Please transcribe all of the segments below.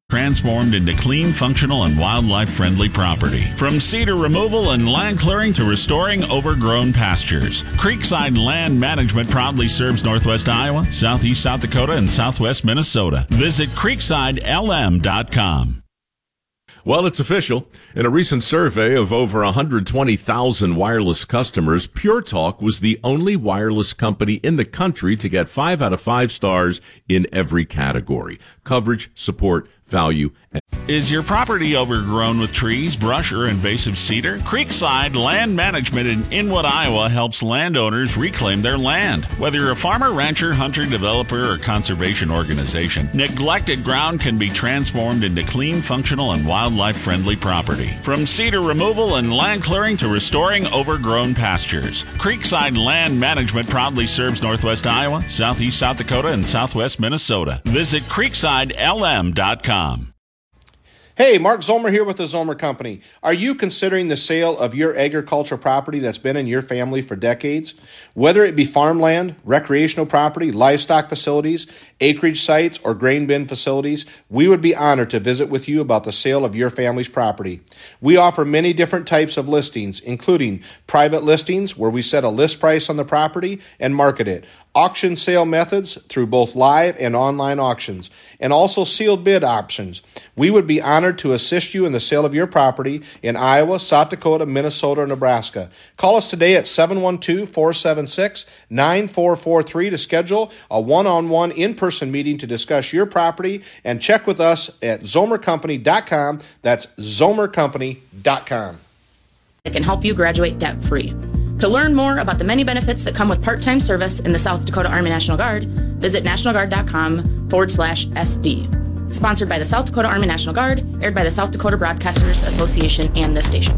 Transformed into clean, functional, and wildlife-friendly property. From cedar removal and land clearing to restoring overgrown pastures, Creekside Land Management proudly serves Northwest Iowa, Southeast South Dakota, and Southwest Minnesota. Visit creeksidelm.com. Well, it's official. In a recent survey of over 120,000 wireless customers, Pure Talk was the only wireless company in the country to get 5 out of 5 stars in every category: coverage, support, value, and Is your property overgrown with trees, brush, or invasive cedar? Creekside Land Management in Inwood, Iowa helps landowners reclaim their land. Whether you're a farmer, rancher, hunter, developer, or conservation organization, neglected ground can be transformed into clean, functional, and wildlife-friendly property. From cedar removal and land clearing to restoring overgrown pastures, Creekside Land Management proudly serves Northwest Iowa, Southeast South Dakota, and Southwest Minnesota. Visit creeksidelm.com. Hey, Mark Zomer here with the Zomer Company. Are you considering the sale of your agricultural property that's been in your family for decades? Whether it be farmland, recreational property, livestock facilities, acreage sites, or grain bin facilities, we would be honored to visit with you about the sale of your family's property. We offer many different types of listings, including private listings where we set a list price on the property and market it, auction sale methods through both live and online auctions, and also sealed bid options. We would be honored to assist you in the sale of your property in Iowa, South Dakota, Minnesota, or Nebraska. Call us today at 712-476-9443 to schedule a one-on-one in-person meeting to discuss your property, and check with us at zomercompany.com. That's zomercompany.com. It can help you graduate debt-free. To learn more about the many benefits that come with part-time service in the South Dakota Army National Guard, visit nationalguard.com/SD. Sponsored by the South Dakota Army National Guard, aired by the South Dakota Broadcasters Association and this station.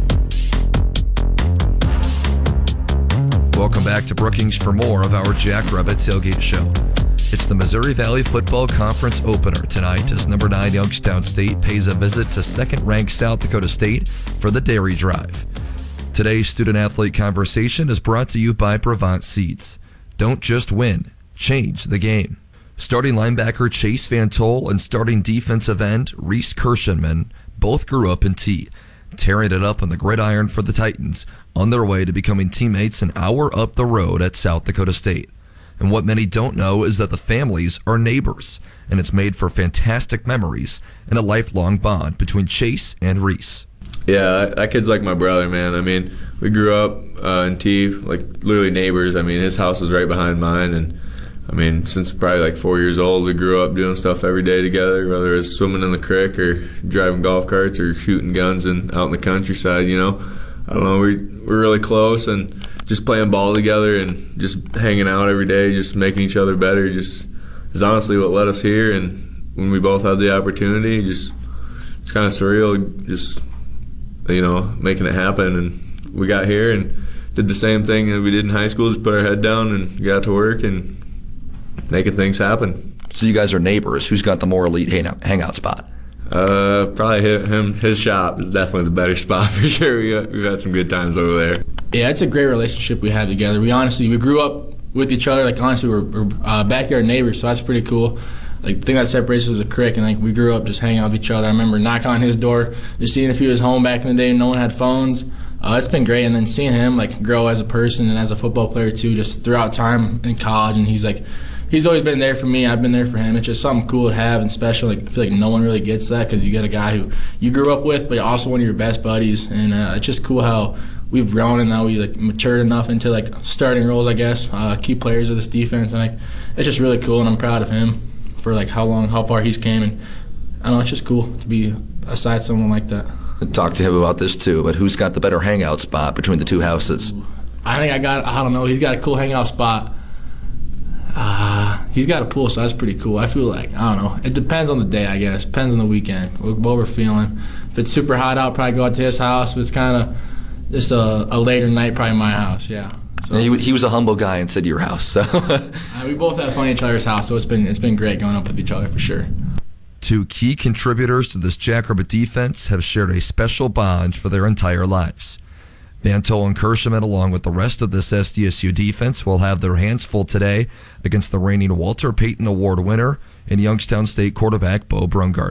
Welcome back to Brookings for more of our Jackrabbit Tailgate Show. It's the Missouri Valley Football Conference opener tonight as number 9 Youngstown State pays a visit to second-ranked South Dakota State for the Dairy Drive. Today's student-athlete conversation is brought to you by Brevant Seeds. Don't just win, change the game. Starting linebacker Chase Van Tol and starting defensive end Reese Kirshenman both grew up in T, tearing it up on the gridiron for the Titans on their way to becoming teammates an hour up the road at South Dakota State. And what many don't know is that the families are neighbors, and it's made for fantastic memories and a lifelong bond between Chase and Reese. Yeah, that kid's like my brother, man. I mean, we grew up in T, like literally neighbors. I mean, his house was right behind mine, and I mean, since probably like 4 years old, we grew up doing stuff every day together, whether it's swimming in the creek or driving golf carts or shooting guns out in the countryside, you know. I don't know, we're really close, and just playing ball together and just hanging out every day, just making each other better, just is honestly what led us here. And when we both had the opportunity, it's kind of surreal, just, you know, making it happen. And we got here and did the same thing that we did in high school, just put our head down and got to work and making things happen. So you guys are neighbors. Who's got the more elite hangout spot? Probably him. His shop is definitely the better spot for sure. We've had some good times over there. Yeah, it's a great relationship we have together. We grew up with each other. Like, honestly, we're backyard neighbors, so that's pretty cool. Like, the thing that separates us is a creek, and like we grew up just hanging out with each other. I remember knocking on his door, just seeing if he was home back in the day, and no one had phones. It's been great, and then seeing him like grow as a person and as a football player too, just throughout time in college. And he's always been there for me. I've been there for him. It's just something cool to have and special. Like, I feel like no one really gets that because you got a guy who you grew up with, but also one of your best buddies. And it's just cool how we've grown and now we like matured enough into like starting roles, I guess, key players of this defense. And like, it's just really cool, and I'm proud of him for like how far he's came. And I don't know, it's just cool to be beside someone like that. Talk to him about this too, but who's got the better hangout spot between the two houses? I think I don't know, he's got a cool hangout spot. He's got a pool, so that's pretty cool. I feel like, I don't know, it depends on the day, I guess. Depends on the weekend, what we're feeling. If it's super hot out, probably go out to his house. If it's kind of just a later night, probably my house, yeah. So, he was a humble guy and said your house. So we both have fun at each other's house, so it's been great going up with each other for sure. Two key contributors to this Jackrabbit defense have shared a special bond for their entire lives. Van Tol and Kirshenman, along with the rest of this SDSU defense, will have their hands full today against the reigning Walter Payton Award winner and Youngstown State quarterback Bo Brungart.